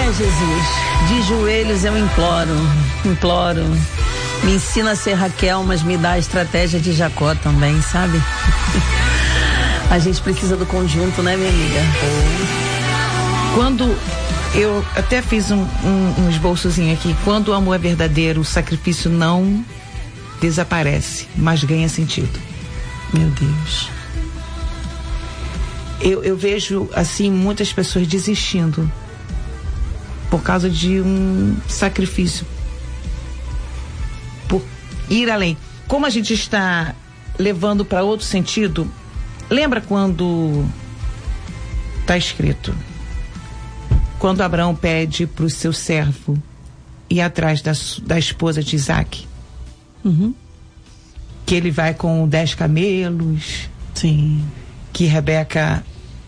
Jesus, de joelhos eu imploro. Me ensina a ser Raquel, mas me dá a estratégia de Jacó também, sabe? A gente precisa do conjunto, né, minha amiga? Quando eu até fiz um esboçozinho aqui, quando o amor é verdadeiro, o sacrifício não desaparece, mas ganha sentido. Meu Deus. Eu vejo, assim, muitas pessoas desistindo por causa de um sacrifício, por ir além. Como a gente está levando para outro sentido, lembra quando está escrito, quando Abraão pede para o seu servo ir atrás da esposa de Isaac, que ele vai com 10 camelos, sim, que Rebeca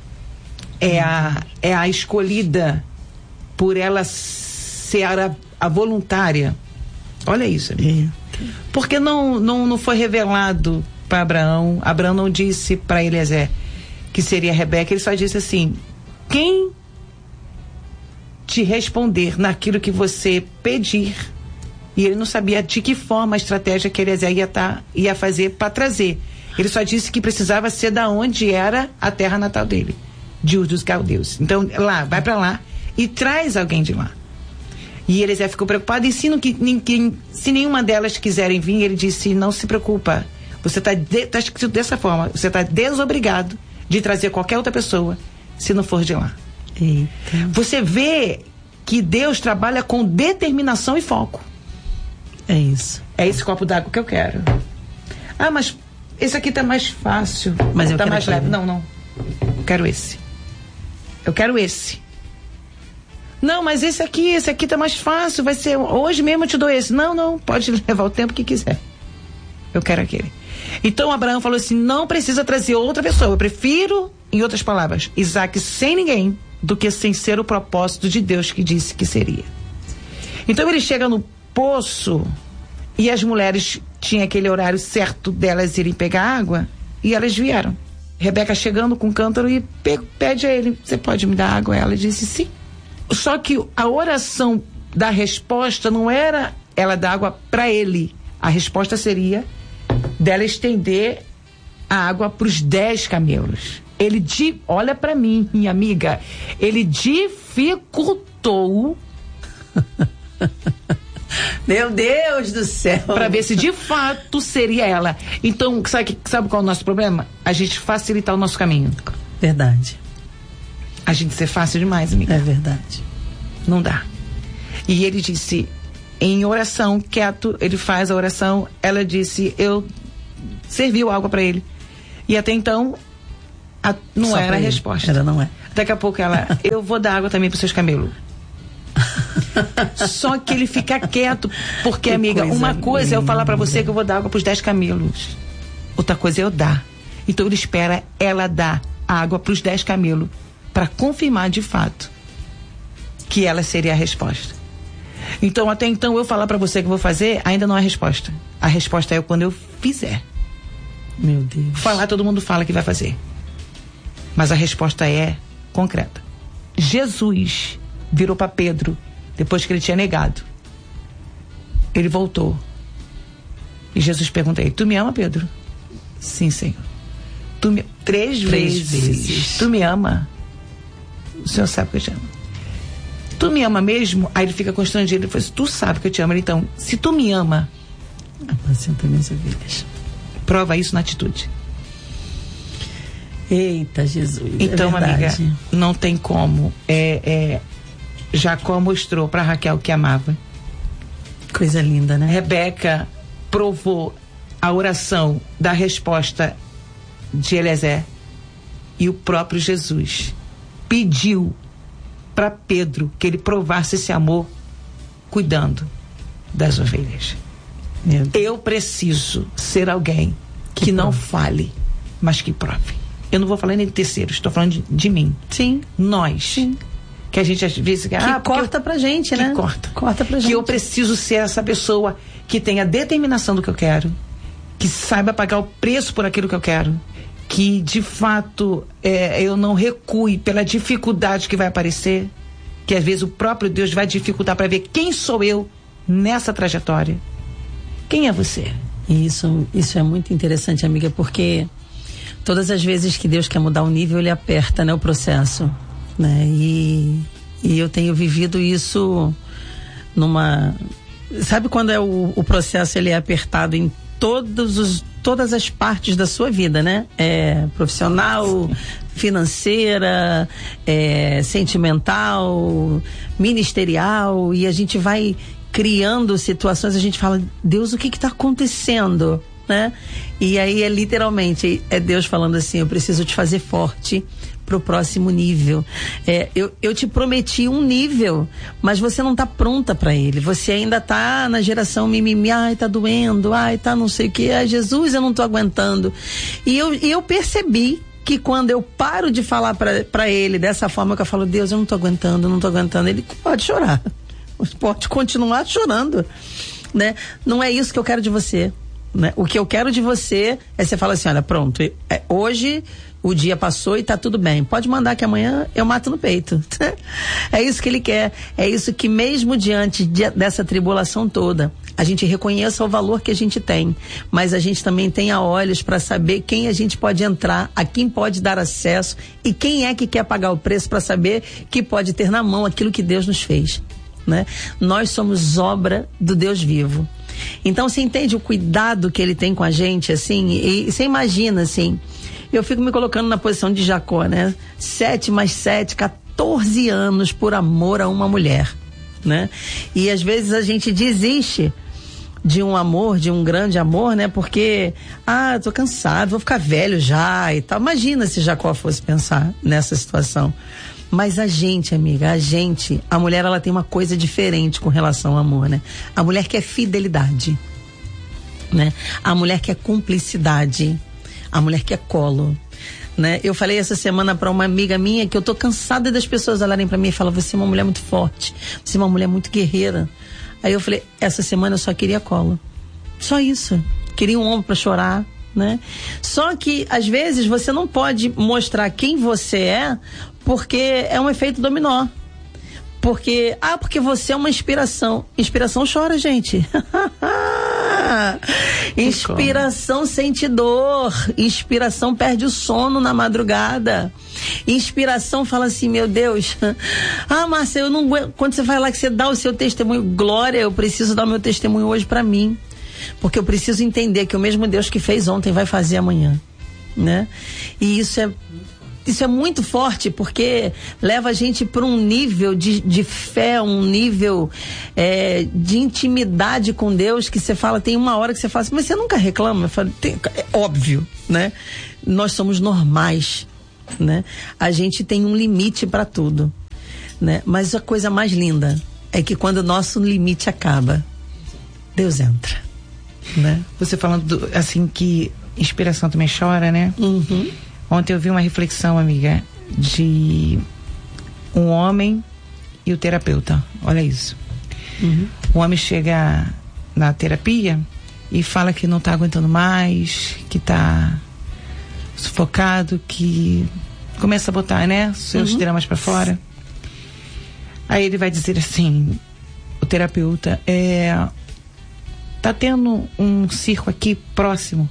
é a escolhida por ela ser a voluntária. Olha isso, amiga. Porque não foi revelado para Abraão. Abraão não disse para Eliezer que seria Rebeca. Ele só disse assim: quem te responder naquilo que você pedir. E ele não sabia de que forma a estratégia que Eliezer ia fazer para trazer. Ele só disse que precisava ser da onde era a terra natal dele, de Ur dos Caldeus. Então, vai para lá e traz alguém de lá. E Eliezer ficou preocupado, e se nenhuma delas quiserem vir, ele disse: não se preocupa, você está escrito dessa forma, você está desobrigado de trazer qualquer outra pessoa se não for de lá. Eita. Você vê que Deus trabalha com determinação e foco. É isso. É esse copo d'água que eu quero. Ah, mas esse aqui tá mais fácil. Mas eu tá quero mais leve. Não. Eu quero esse. Não, mas esse aqui tá mais fácil. Vai ser, hoje mesmo eu te dou esse. Não, pode levar o tempo que quiser. Eu quero aquele. Então Abraão falou assim: não precisa trazer outra pessoa. Eu prefiro, em outras palavras, Isaac sem ninguém, do que sem ser o propósito de Deus que disse que seria. Então ele chega no poço e as mulheres tinham aquele horário certo delas irem pegar água e elas vieram. Rebeca chegando com o cântaro e pede a ele: você pode me dar água? Ela disse sim. Só que a oração da resposta não era ela dar água para ele. A resposta seria dela estender a água para os 10 camelos. Olha para mim, minha amiga, ele dificultou meu Deus do céu, para ver se de fato seria ela. Então, sabe qual é o nosso problema? A gente facilitar o nosso caminho. Verdade. A gente ser fácil demais, amiga. É verdade. Não dá. E ele disse, em oração, quieto, ele faz a oração. Ela disse, eu serviu água para ele. E até então não era a resposta. Ela não é. Daqui a pouco eu vou dar água também para os seus camelos. Só que ele fica quieto, porque, que amiga, uma coisa é eu falar para você que eu vou dar água para os 10 camelos, outra coisa é eu dar. Então ele espera ela dar água para os 10 camelos para confirmar de fato que ela seria a resposta. Então até então eu falar para você que eu vou fazer ainda não é a resposta. A resposta é quando eu fizer. Meu Deus. Falar, todo mundo fala que vai fazer, mas a resposta é concreta. Jesus virou para Pedro depois que ele tinha negado. Ele voltou e Jesus perguntou a ele: tu me ama, Pedro? Sim, Senhor. Três vezes. Tu me ama? O Senhor sabe que eu te amo. Tu me ama mesmo? Aí ele fica constrangido. Ele fala assim: tu sabe que eu te amo. Então, se tu me ama, apacenta minhas ovelhas. Prova isso na atitude. Eita, Jesus. Então, amiga, não tem como. Jacó mostrou para Raquel que amava. Coisa linda, né? Rebeca provou a oração da resposta de Eliezer. E o próprio Jesus pediu para Pedro que ele provasse esse amor cuidando das ovelhas. Eu preciso ser alguém que não fale, mas que prove. Eu não vou falar nem de terceiros, estou falando de mim. Sim. Nós. Sim. Que a gente às vezes... Que corta pra gente, né? Corta pra gente. Que eu preciso ser essa pessoa que tenha determinação do que eu quero, que saiba pagar o preço por aquilo que eu quero, que de fato eu não recue pela dificuldade que vai aparecer, que às vezes o próprio Deus vai dificultar para ver quem sou eu nessa trajetória. Quem é você? Isso é muito interessante, amiga, porque todas as vezes que Deus quer mudar o nível, Ele aperta, né, o processo, né? E eu tenho vivido isso sabe quando o processo ele é apertado em todas as partes da sua vida, né? Profissional, financeira, sentimental, ministerial, e a gente vai criando situações, a gente fala, Deus, o que está acontecendo, né? E aí literalmente Deus falando assim, eu preciso te fazer forte pro próximo nível. Eu te prometi um nível, mas você não tá pronta para ele. Você ainda tá na geração mimimi, ai, tá doendo, ai, tá não sei o que, ai, Jesus, eu não tô aguentando. E eu percebi que quando eu paro de falar para ele dessa forma, que eu falo, Deus, eu não tô aguentando, ele pode chorar. Pode continuar chorando, né? Não é isso que eu quero de você, né? O que eu quero de você é você falar assim, olha, pronto, hoje o dia passou e tá tudo bem, pode mandar que amanhã eu mato no peito. É isso que ele quer, é isso que mesmo diante dessa tribulação toda, a gente reconheça o valor que a gente tem, mas a gente também tenha olhos para saber quem a gente pode entrar, a quem pode dar acesso e quem é que quer pagar o preço para saber que pode ter na mão aquilo que Deus nos fez, né? Nós somos obra do Deus vivo. Então você entende o cuidado que ele tem com a gente, assim, e você imagina, assim, eu fico me colocando na posição de Jacó, né? 7 mais 7, 14 anos por amor a uma mulher, né? E às vezes a gente desiste de um amor, de um grande amor, né? Porque, tô cansado, vou ficar velho já e tal. Imagina se Jacó fosse pensar nessa situação. Mas a gente, amiga, a mulher, ela tem uma coisa diferente com relação ao amor, né? A mulher quer fidelidade, né? A mulher quer cumplicidade, a mulher quer colo, né? Eu falei essa semana pra uma amiga minha que eu tô cansada das pessoas olharem pra mim e falar, você é uma mulher muito forte, você é uma mulher muito guerreira. Aí eu falei, essa semana eu só queria colo, só isso, queria um ombro pra chorar, né? Só que às vezes você não pode mostrar quem você é, porque é um efeito dominó. Porque você é uma inspiração. Inspiração chora, gente. Inspiração sente dor. Inspiração perde o sono na madrugada. Inspiração fala assim, meu Deus. Márcia, eu não aguento. Quando você vai lá que você dá o seu testemunho, glória, eu preciso dar o meu testemunho hoje pra mim. Porque eu preciso entender que o mesmo Deus que fez ontem vai fazer amanhã, né? E isso é muito forte, porque leva a gente para um nível de fé, um nível de intimidade com Deus, que você fala, tem uma hora que você fala assim, mas você nunca reclama? Eu falo, é óbvio, né? Nós somos normais, né? A gente tem um limite para tudo, né? Mas a coisa mais linda é que quando o nosso limite acaba, Deus entra, né? Você falando assim que inspiração também chora, né? Uhum. Ontem eu vi uma reflexão, amiga, de um homem e o terapeuta. Olha isso. Uhum. O homem chega na terapia e fala que não está aguentando mais, que está sufocado, que começa a botar, né, seus dramas para fora. Aí ele vai dizer assim, o terapeuta, tá tendo um circo aqui próximo.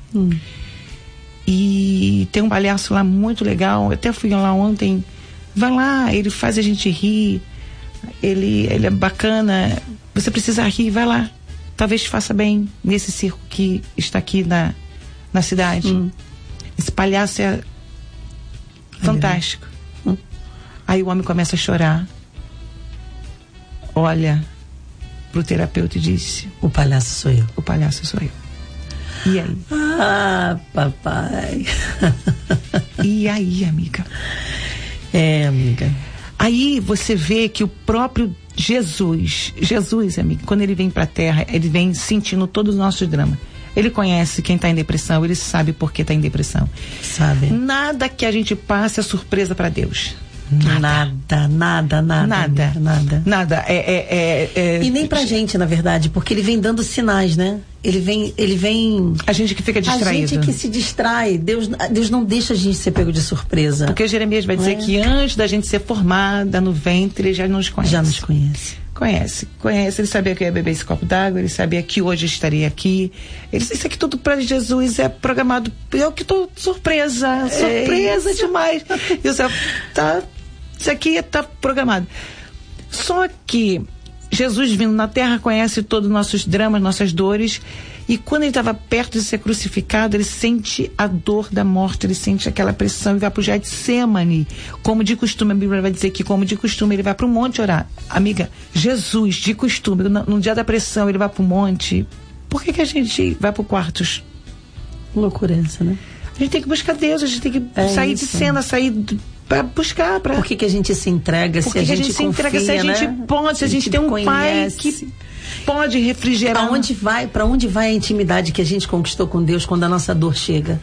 E tem um palhaço lá muito legal, eu até fui lá ontem, vai lá, ele faz a gente rir, ele é bacana, você precisa rir, vai lá, talvez te faça bem nesse circo que está aqui na cidade. Esse palhaço é fantástico. Aí o homem começa a chorar, olha pro terapeuta e disse, o palhaço sou eu. O palhaço sou eu. E aí? Papai. E aí, amiga? Amiga. Aí você vê que o próprio Jesus, amiga, quando ele vem pra terra, ele vem sentindo todo o nosso drama. Ele conhece quem tá em depressão, ele sabe por que tá em depressão. Sabe. Nada que a gente passe é surpresa para Deus. Nada. E nem pra gente, na verdade, porque ele vem dando sinais, né? Ele vem. A gente que fica distraído. A gente que se distrai. Deus não deixa a gente ser pego de surpresa. Porque Jeremias vai dizer que antes da gente ser formada no ventre, ele já nos conhece. Já nos conhece. Conhece. Ele sabia que eu ia beber esse copo d'água, ele sabia que hoje estaria aqui. Ele disse: isso aqui tudo para Jesus é programado. Eu que tô surpresa demais. E o céu isso aqui tá programado. Só que Jesus vindo na terra conhece todos os nossos dramas, nossas dores, e quando ele estava perto de ser crucificado, ele sente a dor da morte, ele sente aquela pressão e vai pro Getsemane. Como de costume, a Bíblia vai dizer que como de costume ele vai pro monte orar. Amiga, Jesus, de costume, no dia da pressão ele vai pro monte. Por que a gente vai pro quartos? Loucura essa, né? A gente tem que buscar Deus, a gente tem que sair de cena, para buscar. Por que a gente se entrega se a gente confia, se a gente pode, se a gente tem um pai que pode refrigerar. Para onde vai a intimidade que a gente conquistou com Deus quando a nossa dor chega?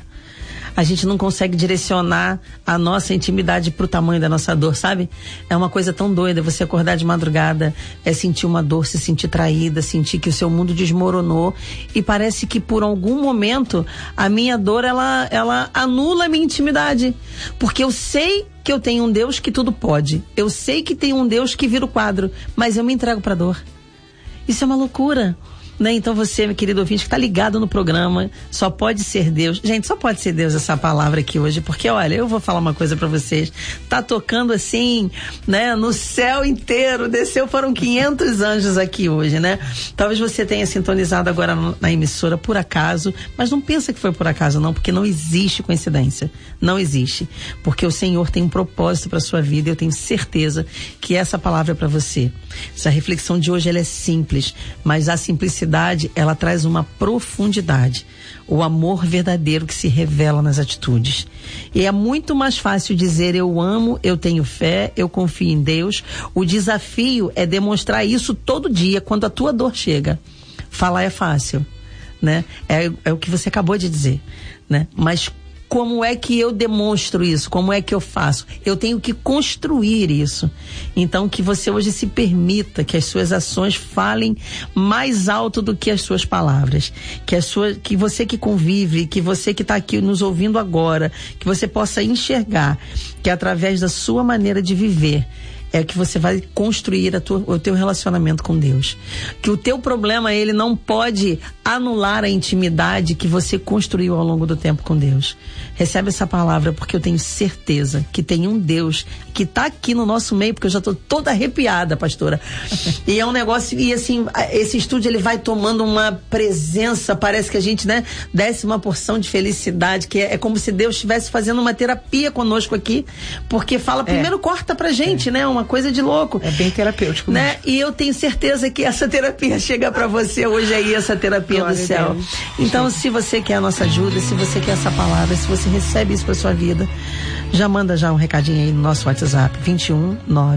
A gente não consegue direcionar a nossa intimidade pro tamanho da nossa dor, sabe? É uma coisa tão doida você acordar de madrugada, sentir uma dor, se sentir traída, sentir que o seu mundo desmoronou e parece que por algum momento a minha dor, ela anula a minha intimidade. Porque eu sei que eu tenho um Deus que tudo pode. Eu sei que tem um Deus que vira o quadro, mas eu me entrego pra dor. Isso é uma loucura. Né? Então você, meu querido ouvinte, que está ligado no programa, só pode ser Deus. Gente, só pode ser Deus essa palavra aqui hoje, porque olha, eu vou falar uma coisa para vocês, tá tocando assim, né, no céu inteiro, foram 500 anjos aqui hoje, né? Talvez você tenha sintonizado agora na emissora por acaso, mas não pensa que foi por acaso não, porque não existe coincidência, não existe, porque o Senhor tem um propósito para sua vida e eu tenho certeza que essa palavra é para você. Essa reflexão de hoje, ela é simples, mas a simplicidade ela traz uma profundidade, o amor verdadeiro que se revela nas atitudes. E é muito mais fácil dizer eu amo, eu tenho fé, eu confio em Deus. O desafio é demonstrar isso todo dia quando a tua dor chega. Falar é fácil, né? É o que você acabou de dizer, né? Mas como é que eu demonstro isso? Como é que eu faço? Eu tenho que construir isso. Então, que você hoje se permita que as suas ações falem mais alto do que as suas palavras. Que você que convive, que você que está aqui nos ouvindo agora, que você possa enxergar que através da sua maneira de viver, é que você vai construir o teu relacionamento com Deus. Que o teu problema, ele não pode anular a intimidade que você construiu ao longo do tempo com Deus. Recebe essa palavra, porque eu tenho certeza que tem um Deus que está aqui no nosso meio, porque eu já estou toda arrepiada, pastora. E é um negócio, e assim, esse estúdio, ele vai tomando uma presença, parece que a gente, né, desce uma porção de felicidade, que é como se Deus estivesse fazendo uma terapia conosco aqui, porque fala, primeiro corta pra gente, né, uma coisa de louco. É bem terapêutico, né? E eu tenho certeza que essa terapia chega pra você hoje aí, essa terapia do céu. Então, se você quer a nossa ajuda, se você quer essa palavra, se você recebe isso pra sua vida, já manda um recadinho aí no nosso WhatsApp, 21 9